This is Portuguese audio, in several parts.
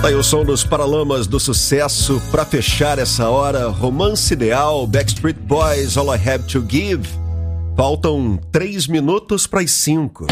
Aí o som dos Paralamas do Sucesso para fechar essa hora. Romance Ideal, Backstreet Boys, All I Have to Give. Faltam 3 minutos para as 5.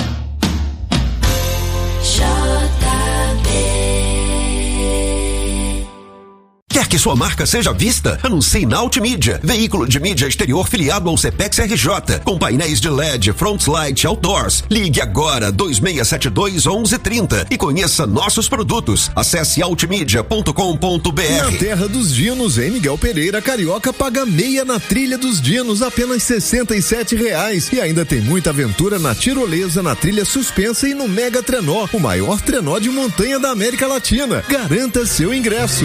Quer que sua marca seja vista? Anuncie na Ultimídia, veículo de mídia exterior filiado ao Cepex RJ, com painéis de LED, Frontlight, Outdoors. Ligue agora 2672-1130 e conheça nossos produtos. Acesse ultimídia.com.br. Na Terra dos Dinos, em Miguel Pereira, Carioca paga meia na Trilha dos Dinos, apenas R$67. E ainda tem muita aventura na tirolesa, na trilha suspensa e no Mega Trenó, o maior trenó de montanha da América Latina. Garanta seu ingresso.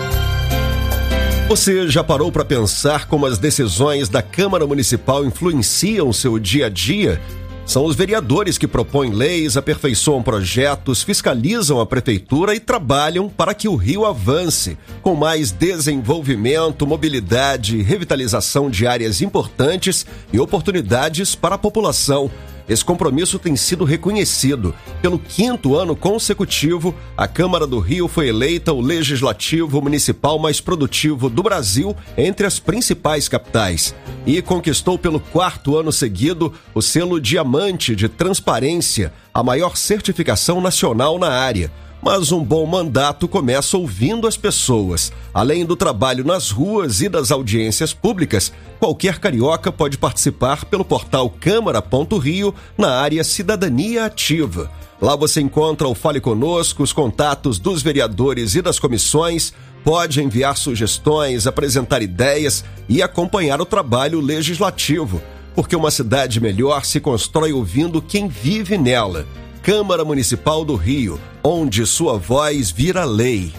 Você já parou para pensar como as decisões da Câmara Municipal influenciam seu dia a dia? São os vereadores que propõem leis, aperfeiçoam projetos, fiscalizam a prefeitura e trabalham para que o Rio avance, com mais desenvolvimento, mobilidade, revitalização de áreas importantes e oportunidades para a população. Esse compromisso tem sido reconhecido. Pelo 5º ano consecutivo, a Câmara do Rio foi eleita o legislativo municipal mais produtivo do Brasil entre as principais capitais e conquistou pelo 4º ano seguido o selo Diamante de Transparência, a maior certificação nacional na área. Mas um bom mandato começa ouvindo as pessoas. Além do trabalho nas ruas e das audiências públicas, qualquer carioca pode participar pelo portal Câmara.rio na área Cidadania Ativa. Lá você encontra o Fale Conosco, os contatos dos vereadores e das comissões, pode enviar sugestões, apresentar ideias e acompanhar o trabalho legislativo. Porque uma cidade melhor se constrói ouvindo quem vive nela. Câmara Municipal do Rio, onde sua voz vira lei.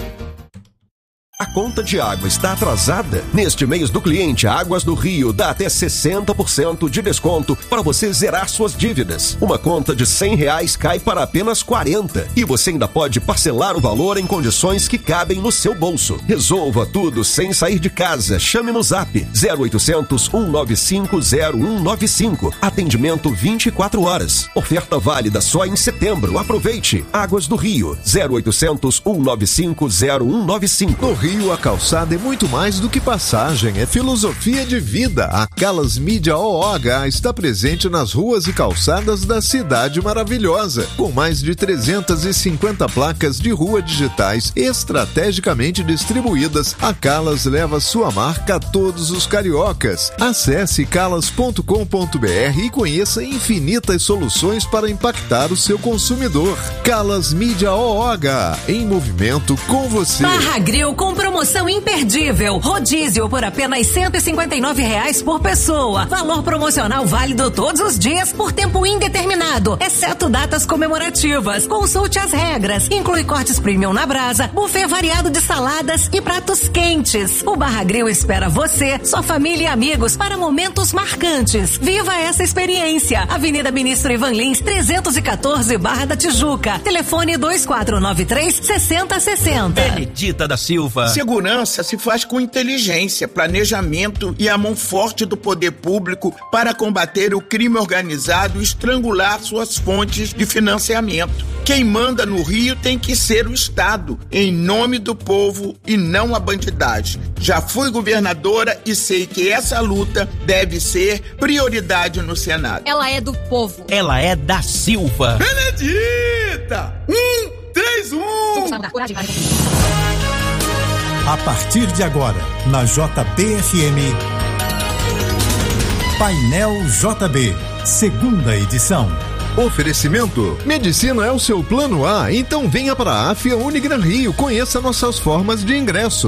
A conta de água está atrasada? Neste mês do cliente, Águas do Rio dá até 60% de desconto para você zerar suas dívidas. Uma conta de R$100 cai para apenas R$40 e você ainda pode parcelar o valor em condições que cabem no seu bolso. Resolva tudo sem sair de casa. Chame no Zap 0800 195 0195. Atendimento 24 horas. Oferta válida só em setembro. Aproveite. Águas do Rio 0800 195 0195. No Rio, a calçada é muito mais do que passagem, é filosofia de vida. A Calas Mídia OOH está presente nas ruas e calçadas da cidade maravilhosa, com mais de 350 placas de rua digitais estrategicamente distribuídas. A Calas leva sua marca a todos os cariocas. Acesse calas.com.br e conheça infinitas soluções para impactar o seu consumidor. Calas Mídia OOH, em movimento com você. Barra Grill com promoção imperdível. Rodízio por apenas R$159 por pessoa. Valor promocional válido todos os dias por tempo indeterminado, exceto datas comemorativas. Consulte as regras. Inclui cortes premium na brasa, buffet variado de saladas e pratos quentes. O Barra Grill espera você, sua família e amigos para momentos marcantes. Viva essa experiência. Avenida Ministro Ivan Lins, 314, Barra da Tijuca. Telefone 2493-6060. Benedita da Silva. Segurança se faz com inteligência, planejamento e a mão forte do poder público para combater o crime organizado e estrangular suas fontes de financiamento. Quem manda no Rio tem que ser o Estado, em nome do povo e não a bandidagem. Já fui governadora e sei que essa luta deve ser prioridade no Senado. Ela é do povo. Ela é da Silva. Benedita! 131! A partir de agora, na JBFM, Painel JB, segunda edição. Oferecimento: medicina é o seu plano A, então venha para a AFIA Unigran Rio, conheça nossas formas de ingresso.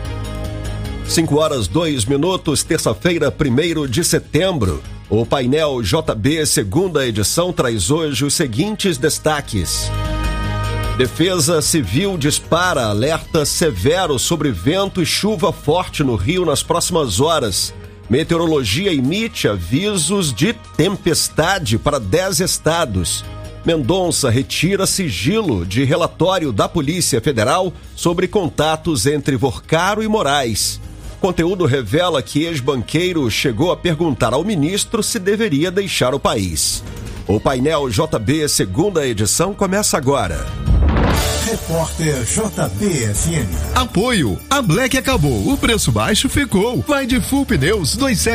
5:02, terça-feira, 1º de setembro. O Painel JB, segunda edição, traz hoje os seguintes destaques. Defesa Civil dispara alerta severo sobre vento e chuva forte no Rio nas próximas horas. Meteorologia emite avisos de tempestade para 10 estados. Mendonça retira sigilo de relatório da Polícia Federal sobre contatos entre Vorcaro e Moraes. Conteúdo revela que ex-banqueiro chegou a perguntar ao ministro se deveria deixar o país. O Painel JB, segunda edição, começa agora. Repórter JBFM. Apoio. A Black acabou. O preço baixo ficou. Vai de Full Pneus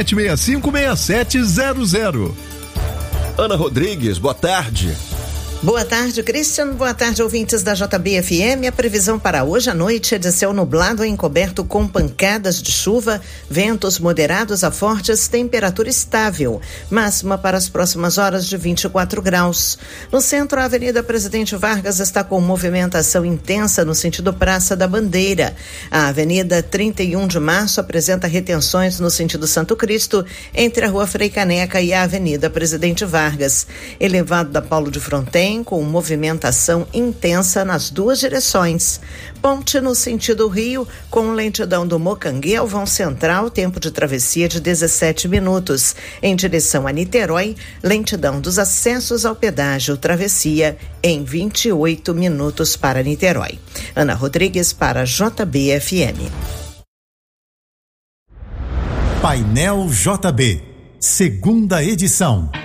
2765-6700. Ana Rodrigues, boa tarde. Boa tarde, Christian. Boa tarde, ouvintes da JBFM. A previsão para hoje à noite é de céu nublado e encoberto com pancadas de chuva, ventos moderados a fortes, temperatura estável. Máxima para as próximas horas de 24 graus. No centro, a Avenida Presidente Vargas está com movimentação intensa no sentido Praça da Bandeira. A Avenida 31 de Março apresenta retenções no sentido Santo Cristo, entre a Rua Frei Caneca e a Avenida Presidente Vargas. Elevado da Paulo de Fronten, com movimentação intensa nas duas direções. Ponte no sentido Rio, com lentidão do Mocanguê ao vão central, tempo de travessia de 17 minutos. Em direção a Niterói, lentidão dos acessos ao pedágio, travessia em 28 minutos para Niterói. Ana Rodrigues para JBFM. Painel JB, segunda edição.